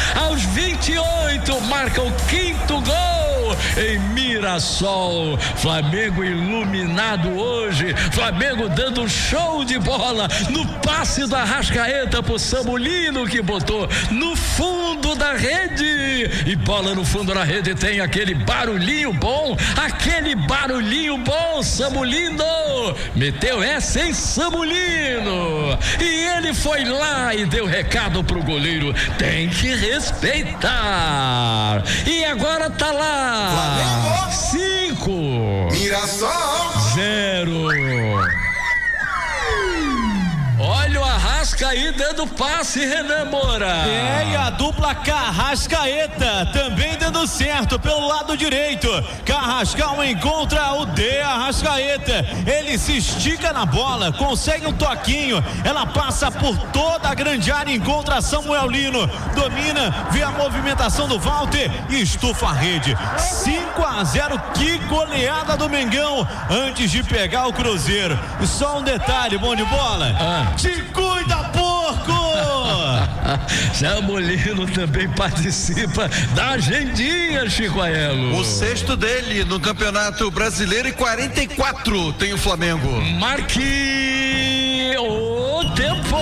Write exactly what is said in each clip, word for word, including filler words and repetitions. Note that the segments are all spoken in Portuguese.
aos vinte e oito, marca o quinto gol em Mirassol. Flamengo iluminado hoje, Flamengo dando show de bola no passe da Arrascaeta pro Samulino, que botou no fundo da rede, e bola no fundo da rede tem aquele barulhinho bom, aquele barulhinho bom. Samulino meteu essa em Samulino, e ele foi lá e deu recado pro goleiro: tem que respeitar. E agora tá lá, cinco, Mirassol zero. Olha o Arrascaí dando passe, Renan Moura. É, e a dupla Carrascaeta também dando certo pelo lado direito. Carrascal encontra o De Arrascaeta. Ele se estica na bola, consegue um toquinho. Ela passa por toda a grande área, encontra Samuel Lino. Domina, vê a movimentação do Walter e estufa a rede. cinco a zero, que goleada do Mengão antes de pegar o Cruzeiro. E só um detalhe, bom de bola. Ah. Te cuida, porco! Samulino também participa da agendinha, Chico Aelo. O sexto dele no Campeonato Brasileiro, e quarenta e quatro tem o Flamengo. Marque o tempo.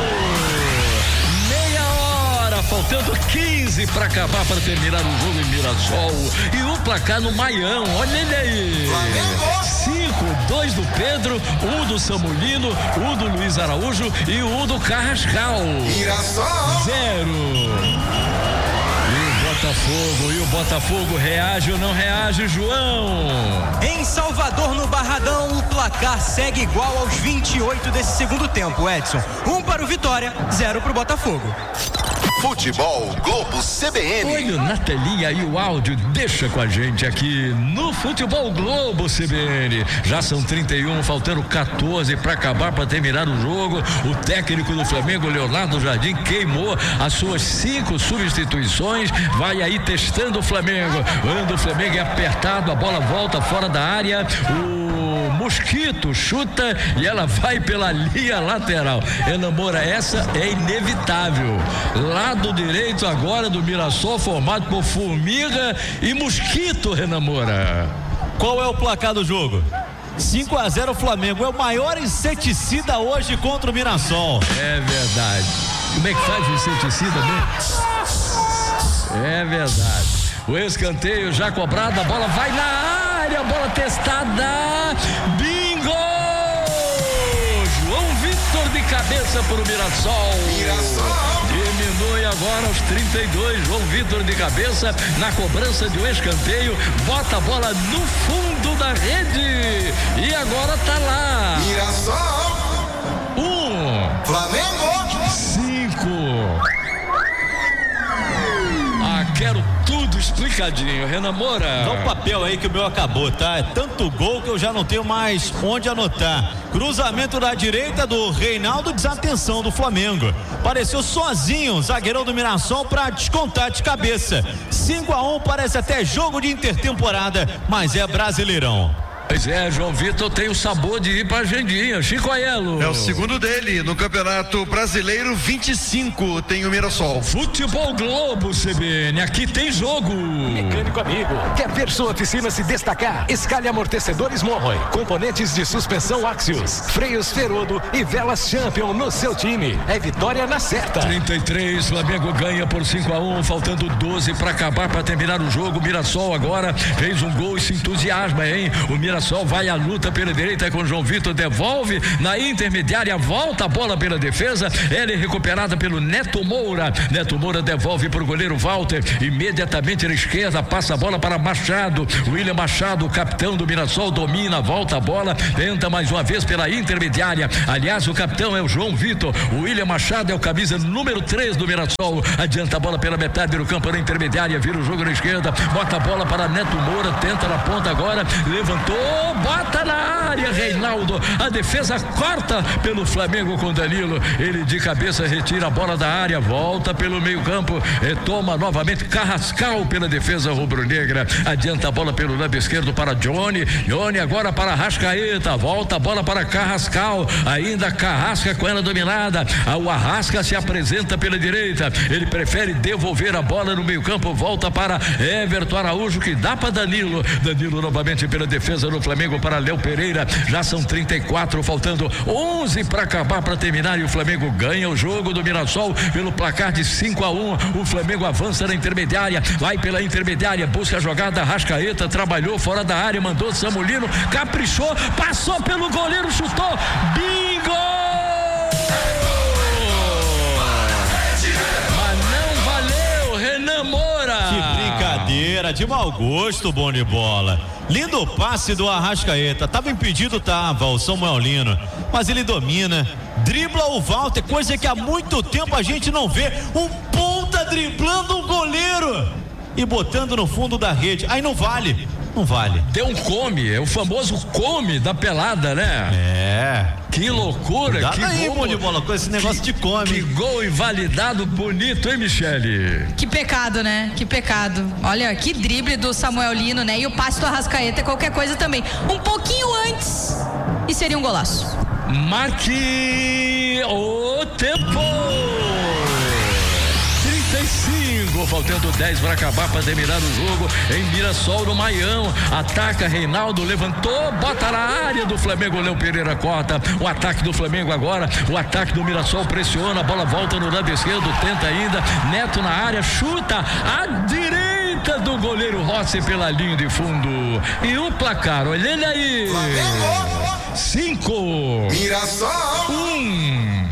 Meia hora, faltando quinze para acabar, para terminar o jogo em Mirassol. E o placar no Maião, olha ele aí. Cinco, dois do Pedro, um do Samulino, um do Luiz Araújo e um do Carrascal. Mirassol zero. Botafogo, e o Botafogo reage ou não reage, João? Em Salvador, no Barradão, o placar segue igual aos vinte e oito desse segundo tempo, Edson. Um para o Vitória, zero para o Botafogo. Futebol Globo C B N. Olho na telinha e o áudio, deixa com a gente aqui no Futebol Globo C B N. Já são trinta e um, faltando quatorze para acabar, para terminar o jogo. O técnico do Flamengo, Leonardo Jardim, queimou as suas cinco substituições. Vai aí testando o Flamengo. Quando o Flamengo é apertado, a bola volta fora da área. O Mosquito chuta e ela vai pela linha lateral. Renan Moura, essa é inevitável. Lado direito agora do Mirassol, formado por Formiga e Mosquito, Renan Moura. Qual é o placar do jogo? cinco a zero Flamengo. É o maior inseticida hoje contra o Mirassol. É verdade. Como é que faz o inseticida mesmo? É verdade. O escanteio já cobrado, a bola vai na área, a bola testada. Bingo! João Vitor de cabeça para o Mirassol. Mirassol. Diminui agora aos trinta e dois. João Vitor de cabeça na cobrança de um escanteio. Bota a bola no fundo da rede. E agora tá lá. Mirassol. Um. Flamengo. Cinco. Ah, quero tudo explicadinho, Renan Moura. Dá um papel aí que o meu acabou, tá? É tanto gol que eu já não tenho mais onde anotar. Cruzamento da direita do Reinaldo, desatenção do Flamengo. Apareceu sozinho o zagueirão do Mirassol pra descontar de cabeça. cinco a um, parece até jogo de intertemporada, mas é Brasileirão. Pois é, João Vitor tem o sabor de ir pra agendinha. Chico Aiello. É o segundo dele no Campeonato Brasileiro, vinte e cinco tem o Mirassol. Futebol Globo C B N, aqui tem jogo. Mecânico amigo, quer ver sua oficina se destacar? Escale amortecedores Monroy, componentes de suspensão Axios, freios Ferodo e velas Champion no seu time. É vitória na certa. trinta e três, Flamengo ganha por cinco a um, faltando doze para acabar, para terminar o jogo. Mirassol agora fez um gol e se entusiasma, hein? O Mirassol vai à luta pela direita com João Vitor, devolve na intermediária, volta a bola pela defesa, ela é recuperada pelo Neto Moura. Neto Moura devolve para o goleiro Walter, imediatamente na esquerda, passa a bola para Machado. William Machado, capitão do Mirassol, domina, volta a bola, tenta mais uma vez pela intermediária. Aliás, o capitão é o João Vitor, o William Machado é o camisa número três do Mirassol. Adianta a bola pela metade do campo na intermediária, vira o jogo na esquerda, bota a bola para Neto Moura, tenta na ponta agora, levantou, bota na área, Reinaldo. A defesa corta pelo Flamengo com Danilo. Ele de cabeça retira a bola da área, volta pelo meio campo, retoma novamente Carrascal pela defesa rubro-negra. Adianta a bola pelo lado esquerdo para Johnny. Johnny agora para Arrascaeta. Volta a bola para Carrascal. Ainda Carrasca com ela dominada. O Arrasca se apresenta pela direita. Ele prefere devolver a bola no meio campo. Volta para Everton Araújo, que dá para Danilo. Danilo novamente pela defesa do Flamengo para Léo Pereira. Já são trinta e quatro, faltando onze para acabar, para terminar, e o Flamengo ganha o jogo do Mirassol pelo placar de cinco a um. O Flamengo avança na intermediária, vai pela intermediária, busca a jogada. Arrascaeta trabalhou fora da área, mandou Samulino, caprichou, passou pelo goleiro, chutou, bingo! Mas não valeu, Renan Moura. Que brincadeira, de mau gosto, bom de bola. Lindo passe do Arrascaeta. Tava impedido, tava, o Samuel Lino, mas ele domina, dribla o Walter, coisa que há muito tempo a gente não vê. Um ponta driblando um goleiro e botando no fundo da rede. Aí não vale, não vale. Deu um come, é o famoso come da pelada, né? É. Que loucura, Dá que aí, gol. bom de bola, com esse negócio que, de come. Que gol invalidado bonito, hein, Michele? Que pecado, né? Que pecado. Olha, que drible do Samuel Lino, né? E o passe do Arrascaeta é qualquer coisa também. Um pouquinho antes e seria um golaço. Marque o tempo. trinta e cinco, faltando dez para acabar, para terminar o jogo em Mirassol, no Maião. Ataca Reinaldo, levantou, bota na área do Flamengo, Léo Pereira corta. O ataque do Flamengo agora, o ataque do Mirassol pressiona, a bola volta no lado esquerdo, tenta ainda, Neto na área, chuta à direita do goleiro Rossi pela linha de fundo. E o placar, olha ele aí. Flamengo. Cinco. Mirassol. Um.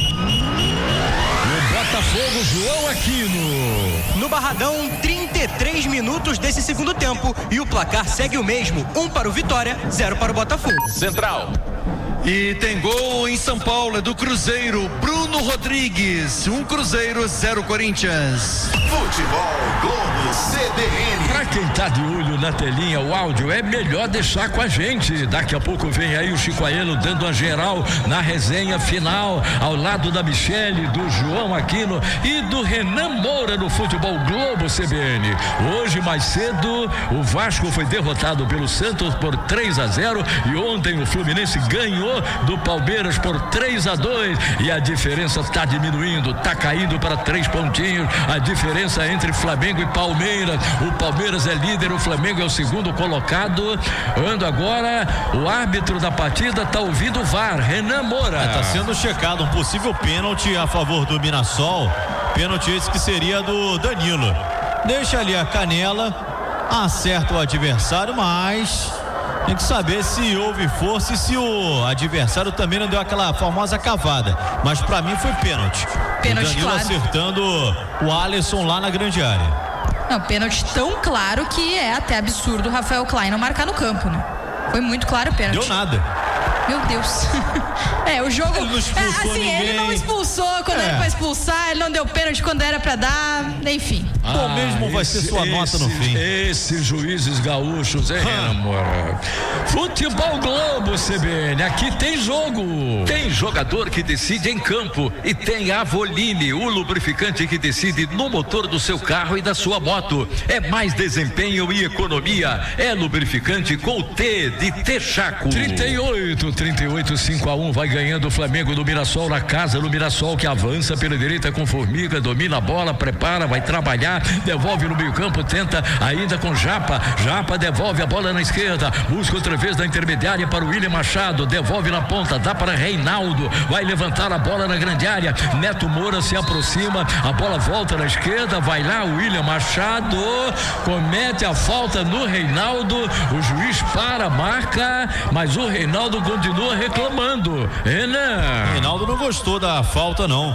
Botafogo, João Aquino. No Barradão, trinta e três minutos desse segundo tempo e o placar segue o mesmo, um para o Vitória, zero para o Botafogo. Central. E tem gol em São Paulo, é do Cruzeiro, Bruno Rodrigues. Um Cruzeiro, zero Corinthians. Futebol Globo C B N. Pra quem tá de olho na telinha, o áudio é melhor deixar com a gente. Daqui a pouco vem aí o Chico Aelo dando a geral na resenha final, ao lado da Michele, do João Aquino e do Renan Moura no Futebol Globo C B N. Hoje, mais cedo, o Vasco foi derrotado pelo Santos por três a zero e ontem o Fluminense ganhou do Palmeiras por três a dois e a diferença tá diminuindo, tá caindo para três pontinhos. A diferença entre Flamengo e Palmeiras. O Palmeiras é líder, o Flamengo é o segundo colocado. Ando agora, o árbitro da partida tá ouvindo o V A R, Renan Moura. É, tá sendo checado um possível pênalti a favor do Mirassol. Pênalti esse que seria do Danilo. Deixa ali a canela, acerta o adversário, mas tem que saber se houve força e se o adversário também não deu aquela famosa cavada. Mas pra mim foi pênalti. Pênalti, o Danilo claro. Acertando o Alisson lá na grande área. Não, pênalti tão claro que é até absurdo o Rafael Klein não marcar no campo, né? Foi muito claro o pênalti. Deu nada. Meu Deus. É, o jogo. Ele não expulsou é, assim, ninguém. ele não expulsou quando É. era pra expulsar, ele não deu pênalti quando era pra dar, enfim. Bom, mesmo vai ser sua nota no fim. Esses juízes gaúchos, hein, Ah. amor? Futebol Globo C B N, aqui tem jogo. Tem jogador que decide em campo e tem a Avoline, o lubrificante que decide no motor do seu carro e da sua moto. É mais desempenho e economia. É lubrificante com T de Texaco. trinta e oito, trinta e oito, cinco a um, vai ganhando o Flamengo do Mirassol na casa do Mirassol, que avança pela direita com Formiga, domina a bola, prepara, vai trabalhar, devolve no meio campo, tenta ainda com Japa, Japa devolve a bola na esquerda, busca outra vez na intermediária para o William Machado, devolve na ponta, dá para Reinaldo, vai levantar a bola na grande área, Neto Moura se aproxima, a bola volta na esquerda, vai lá o William Machado, comete a falta no Reinaldo, o juiz para, marca, mas o Reinaldo continua reclamando. Renan. Reinaldo não gostou da falta não,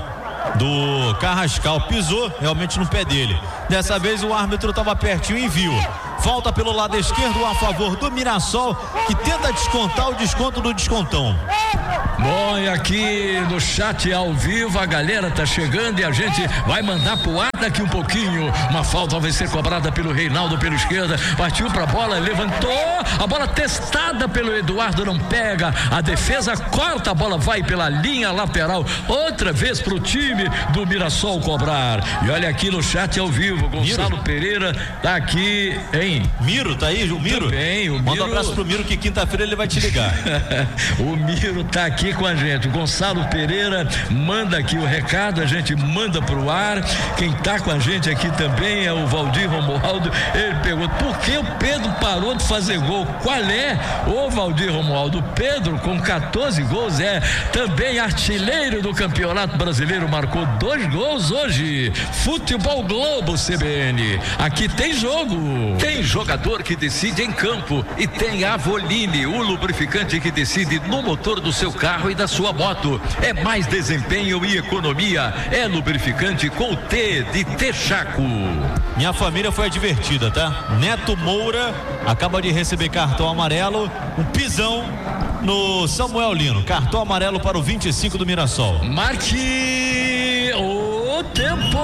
do Carrascal, pisou realmente no pé dele. Dessa vez o árbitro estava pertinho e viu. Falta pelo lado esquerdo a favor do Mirassol, que tenta descontar o desconto do descontão. Bom, e aqui no chat ao vivo a galera tá chegando e a gente vai mandar pro ar daqui um pouquinho. Uma falta vai ser cobrada pelo Reinaldo pela esquerda, partiu pra bola, levantou, a bola testada pelo Eduardo, não pega, a defesa corta, a bola vai pela linha lateral, outra vez pro time do Mirassol cobrar. E olha aqui no chat ao vivo, Gonçalo Miro. Pereira tá aqui, hein? Miro, tá aí, o Miro? Também, o Manda Miro... um abraço pro Miro que quinta-feira ele vai te ligar. O Miro tá aqui com a gente, o Gonçalo Pereira manda aqui o recado, a gente manda pro ar. Quem tá com a gente aqui também é o Valdir Romualdo. Ele pergunta, por que o Pedro parou de fazer gol? Qual é? Ô Valdir Romualdo, o Pedro com catorze gols é também artilheiro do Campeonato Brasileiro, marcou dois gols hoje. Futebol Globo C B N, aqui tem jogo. Tem jogador que decide em campo e tem Avoline, o lubrificante que decide no motor do seu carro e da sua moto. É mais desempenho e economia. É lubrificante com o T de Texaco. Minha família foi advertida, tá? Neto Moura acaba de receber cartão amarelo, um pisão no Samuel Lino. Cartão amarelo para o vinte e cinco do Mirassol. Marque o tempo.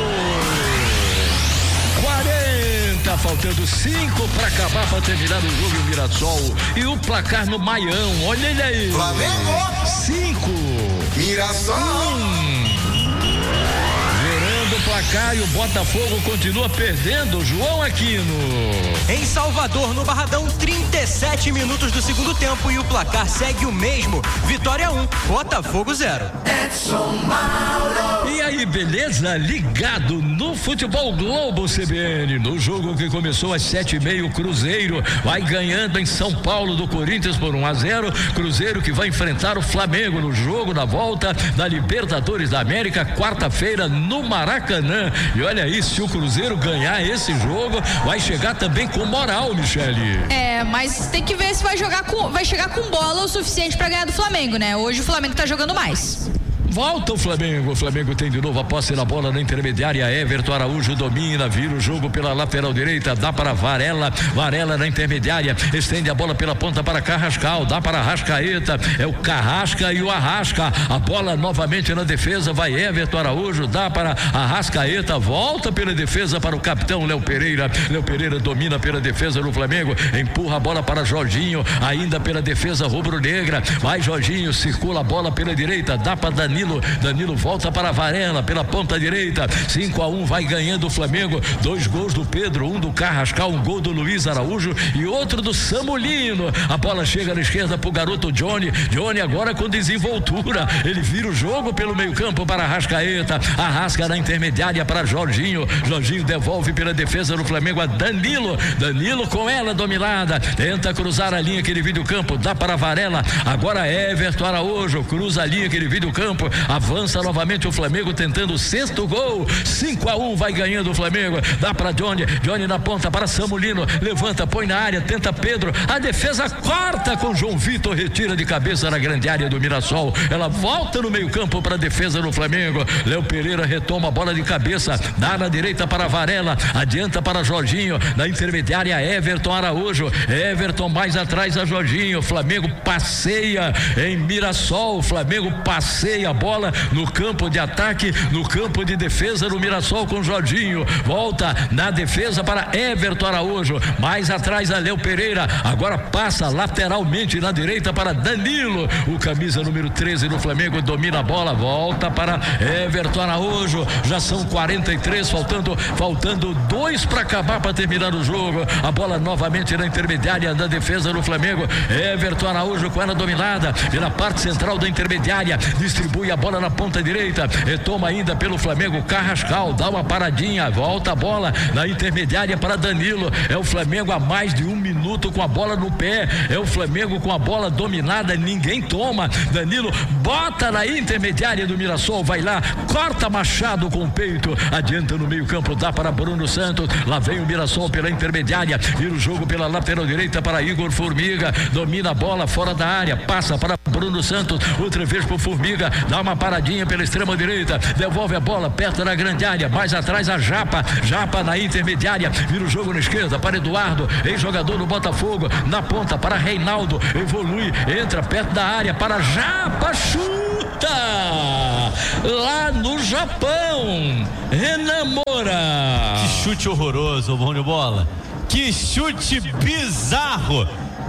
quarenta, faltando cinco para acabar, para terminar o jogo e o Mirassol. E o placar no Maião, olha ele aí. Flamengo. Cinco. Mirassol. Um. Virando o placar e o Botafogo continua perdendo. João Aquino. Em Salvador, no Barradão, trinta e sete minutos do segundo tempo e o placar segue o mesmo. Vitória um, Botafogo zero. E aí, beleza? Ligado no Futebol Globo C B N. No jogo que começou às sete e meia, o Cruzeiro vai ganhando em São Paulo do Corinthians por um a zero. Cruzeiro que vai enfrentar o Flamengo no jogo da volta da Libertadores da América, quarta-feira no Maracanã. E olha aí, se o Cruzeiro ganhar esse jogo, vai chegar também com moral, Michele. É, mas tem que ver se vai jogar com, vai chegar com bola o suficiente pra ganhar do Flamengo, né? Hoje o Flamengo tá jogando mais. Volta o Flamengo, o Flamengo tem de novo a posse na bola na intermediária, Everton Araújo domina, vira o jogo pela lateral direita, dá para Varela, Varela na intermediária, estende a bola pela ponta para Carrascal, dá para Arrascaeta, é o Carrasca e o Arrasca, a bola novamente na defesa, vai Everton Araújo, dá para Arrascaeta, volta pela defesa para o capitão Léo Pereira, Léo Pereira domina pela defesa do Flamengo, empurra a bola para Jorginho, ainda pela defesa rubro-negra, vai Jorginho, circula a bola pela direita, dá para Danilo, Danilo volta para Varela pela ponta direita, cinco a um vai ganhando o Flamengo, dois gols do Pedro, um do Carrascal, um gol do Luiz Araújo e outro do Samulino. A bola chega na esquerda pro garoto Johnny, Johnny agora com desenvoltura, ele vira o jogo pelo meio campo para Arrascaeta, Arrasca na intermediária para Jorginho, Jorginho devolve pela defesa do Flamengo a Danilo, Danilo com ela dominada, tenta cruzar a linha que ele divide o campo, dá para Varela, agora Everton Araújo, cruza a linha que ele divide o campo, avança novamente o Flamengo tentando o sexto gol, cinco a um vai ganhando o Flamengo, dá para Johnny, Johnny na ponta para Samulino, levanta, põe na área, tenta Pedro, a defesa corta com João Vitor, retira de cabeça na grande área do Mirassol, ela volta no meio campo para a defesa do Flamengo, Léo Pereira retoma a bola de cabeça, dá na direita para Varela, adianta para Jorginho, na intermediária Everton Araújo, Everton mais atrás a Jorginho, Flamengo passeia em Mirassol, Flamengo passeia a bola no campo de ataque, no campo de defesa do Mirassol com Jorginho, volta na defesa para Everton Araújo, mais atrás a Léo Pereira, agora passa lateralmente na direita para Danilo, o camisa número treze do Flamengo domina a bola, volta para Everton Araújo, já são quarenta e três, faltando faltando dois para acabar, para terminar o jogo, a bola novamente na intermediária da defesa do Flamengo, Everton Araújo com ela dominada pela parte central da intermediária, distribui a bola na ponta direita, retoma ainda pelo Flamengo, Carrascal, dá uma paradinha, volta a bola na intermediária para Danilo, é o Flamengo há mais de um minuto com a bola no pé, é o Flamengo com a bola dominada, ninguém toma, Danilo bota na intermediária do Mirassol, vai lá, corta Machado com o peito, adianta no meio campo, dá para Bruno Santos, lá vem o Mirassol pela intermediária, vira o jogo pela lateral direita para Igor Formiga, domina a bola fora da área, passa para Bruno Santos, outra vez pro Formiga, dá dá uma paradinha pela extrema direita, devolve a bola perto da grande área, mais atrás a Japa, Japa na intermediária, vira o jogo na esquerda para Eduardo, ex-jogador do Botafogo, na ponta para Reinaldo, evolui, entra perto da área para Japa, chuta lá no Japão, Renan Moura. Que chute horroroso, bom de bola, que chute bizarro,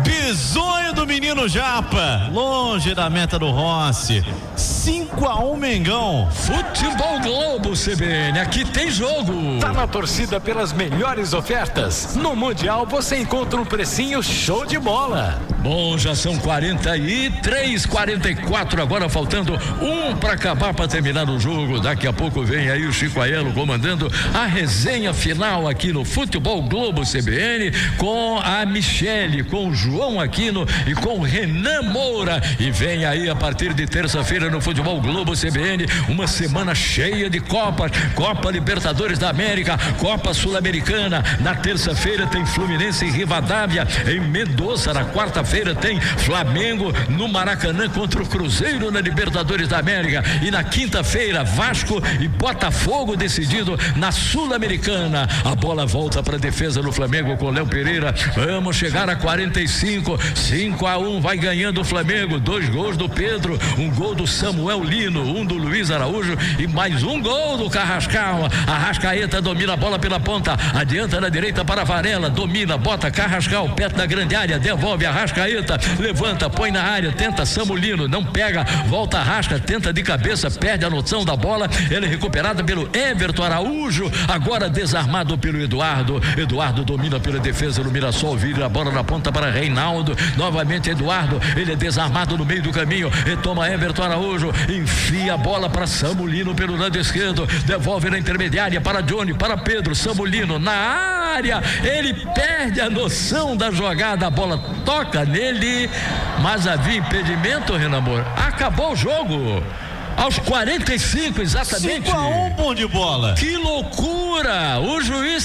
bizonho do menino Japa, longe da meta do Rossi. Cinco a um Mengão. Futebol Globo C B N, aqui tem jogo. Tá na torcida pelas melhores ofertas. No Mundial você encontra um precinho show de bola. Bom, já são quarenta e três, quarenta e quatro, agora faltando um para acabar, para terminar o jogo. Daqui a pouco vem aí o Chico Aiello comandando a resenha final aqui no Futebol Globo C B N, com a Michele, com o João Aquino e com o Renan Moura. E vem aí a partir de terça-feira no Futebol Globo C B N, uma semana cheia de Copas, Copa Libertadores da América, Copa Sul-Americana. Na terça-feira tem Fluminense e Rivadavia, em Mendoza. Na quarta-feira tem Flamengo no Maracanã contra o Cruzeiro na Libertadores da América, e na quinta-feira Vasco e Botafogo decidido na Sul-Americana. A bola volta para a defesa do Flamengo com Léo Pereira. Vamos chegar a quarenta e cinco, cinco a um, vai ganhando o Flamengo. Dois gols do Pedro, um gol do Samuel Lino, um do Luiz Araújo e mais um gol do Carrascal. Arrascaeta domina a bola pela ponta, adianta na direita para Varela, domina, bota Carrascal perto da grande área, devolve Arrascaeta, levanta, põe na área, tenta Samulino, não pega, volta Arrasca, tenta de cabeça, perde a noção da bola, ele é recuperada pelo Everton Araújo, agora desarmado pelo Eduardo. Eduardo domina pela defesa do Mirassol, vira a bola na ponta para Reinaldo, novamente Eduardo, ele é desarmado no meio do caminho, retoma Everton Araújo, enfia a bola para Samulino pelo lado esquerdo, devolve na intermediária para Johnny, para Pedro, Samulino na área, ele perde a noção da jogada, a bola toca nele, mas havia impedimento, Renan Moura. Acabou o jogo aos quarenta e cinco, exatamente. cinco a um, bom de bola. Que loucura! O juiz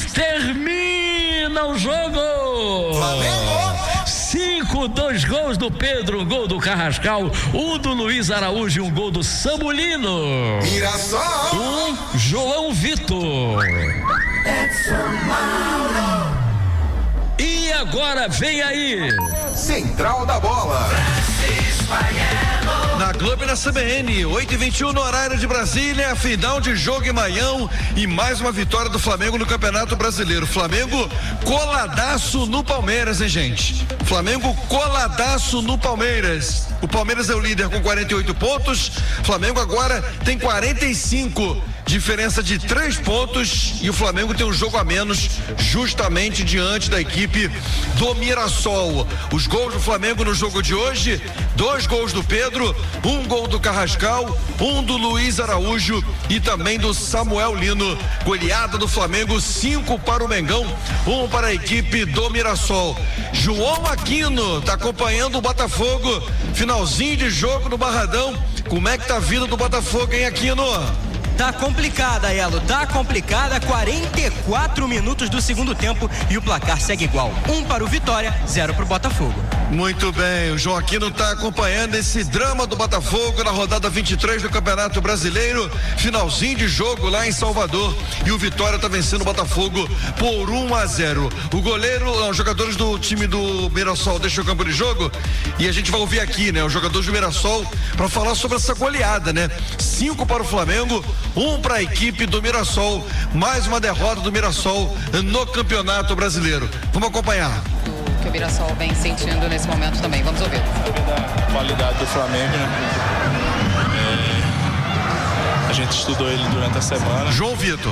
termina o jogo. Cinco, dois gols do Pedro, um gol do Carrascal, um do Luiz Araújo e um gol do Samulino. Mirassol. Um João Vitor. E agora vem aí Central da Bola. Na Globo e na C B N, oito e vinte e um no horário de Brasília, final de jogo em Maião e mais uma vitória do Flamengo no Campeonato Brasileiro. Flamengo coladaço no Palmeiras, hein, gente? Flamengo coladaço no Palmeiras. O Palmeiras é o líder com quarenta e oito pontos, Flamengo agora tem quarenta e cinco. Diferença de três pontos e o Flamengo tem um jogo a menos justamente diante da equipe do Mirassol. Os gols do Flamengo no jogo de hoje, dois gols do Pedro, um gol do Carrascal, um do Luiz Araújo e também do Samuel Lino. Goleada do Flamengo, cinco para o Mengão, um para a equipe do Mirassol. João Aquino tá acompanhando o Botafogo, finalzinho de jogo no Barradão. Como é que tá a vida do Botafogo, hein, Aquino? Tá complicada, Elo, tá complicada. quarenta e quatro minutos do segundo tempo e o placar segue igual. Um para o Vitória, zero para o Botafogo. Muito bem, o João Aquino tá acompanhando esse drama do Botafogo na rodada vinte e três do Campeonato Brasileiro. Finalzinho de jogo lá em Salvador e o Vitória tá vencendo o Botafogo por um a zero. O goleiro, não, os jogadores do time do Mirassol deixam o campo de jogo e a gente vai ouvir aqui, né, os jogadores do Mirassol para falar sobre essa goleada, né? Cinco para o Flamengo, um para a equipe do Mirassol, mais uma derrota do Mirassol no Campeonato Brasileiro. Vamos acompanhar. O que o Mirassol vem sentindo nesse momento também, vamos ouvir. Saber da qualidade do Flamengo, né? É, a gente estudou ele durante a semana. João Vitor.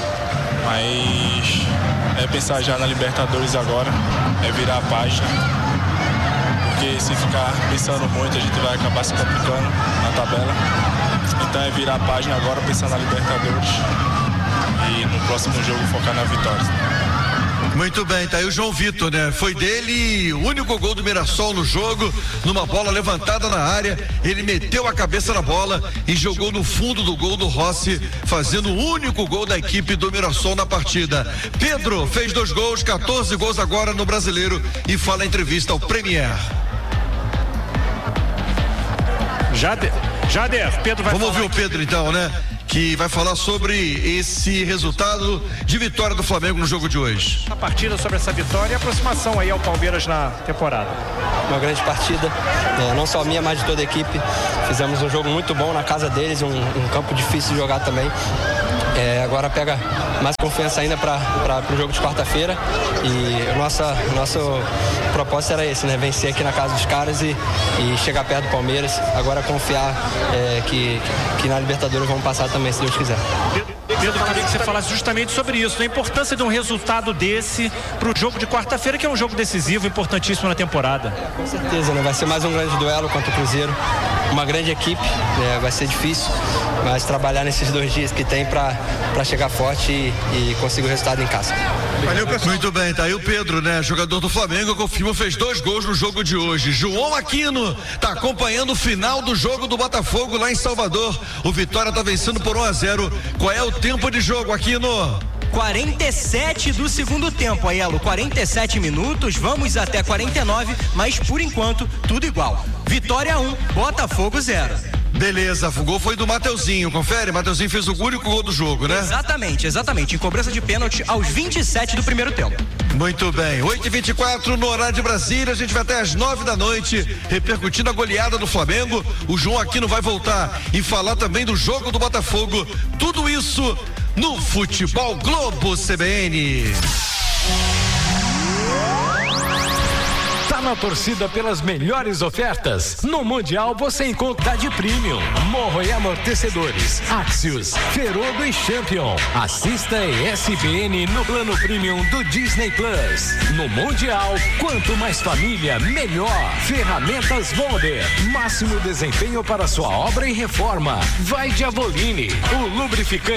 Mas é pensar já na Libertadores agora, é virar a página. Porque se ficar pensando muito, a gente vai acabar se complicando na tabela. Então é virar a página agora, pensar na Libertadores e no próximo jogo focar na vitória. Muito bem, tá aí o João Vitor, né? Foi dele o único gol do Mirassol no jogo, numa bola levantada na área, ele meteu a cabeça na bola e jogou no fundo do gol do Rossi, fazendo o único gol da equipe do Mirassol na partida. Pedro fez dois gols, quatorze gols agora no Brasileiro e fala em entrevista ao Premier. Já, de, Jader, Pedro vai Vamos falar ouvir o Pedro então, né? Que vai falar sobre esse resultado de vitória do Flamengo no jogo de hoje. a partida, sobre essa vitória e a aproximação aí ao Palmeiras na temporada. Uma grande partida, é, não só minha, mas de toda a equipe. Fizemos um jogo muito bom na casa deles, um, um campo difícil de jogar também. É, agora pega mais confiança ainda para o jogo de quarta-feira e nossa, nosso propósito era esse, né? Vencer aqui na casa dos caras e, e chegar perto do Palmeiras. Agora confiar é, que, que na Libertadores vamos passar também, se Deus quiser. Pedro, eu queria que você falasse justamente sobre isso, a importância de um resultado desse para o jogo de quarta-feira, que é um jogo decisivo, importantíssimo na temporada. Com certeza, né? Vai ser mais um grande duelo contra o Cruzeiro, uma grande equipe, né? Vai ser difícil, mas trabalhar nesses dois dias que tem para chegar forte e, e conseguir o resultado em casa. Valeu, pessoal. Muito bem, tá aí o Pedro, né? Jogador do Flamengo, confirma, fez dois gols no jogo de hoje. João Aquino tá acompanhando o final do jogo do Botafogo lá em Salvador. O Vitória tá vencendo por um a zero. Qual é o tempo de jogo, Aquino? quarenta e sete do segundo tempo, Aiello. quarenta e sete minutos, vamos até quarenta e nove, mas por enquanto tudo igual. Vitória um, Botafogo zero. Beleza, o gol foi do Mateuzinho, confere? Mateuzinho fez o único gol do jogo, né? Exatamente, exatamente. Em cobrança de pênalti aos vinte e sete do primeiro tempo. Muito bem, oito e vinte e quatro no horário de Brasília, a gente vai até às nove da noite, repercutindo a goleada do Flamengo. O João Aquino vai voltar e falar também do jogo do Botafogo. Tudo isso no Futebol Globo C B N. Tá na torcida pelas melhores ofertas? No Mundial você encontra de Premium, Morro e Amortecedores, Axios, Ferodo e Champion. Assista E S P N no plano Premium do Disney Plus. No Mundial, quanto mais família, melhor. Ferramentas Volder, máximo desempenho para sua obra e reforma. Vai de Avoline, o lubrificante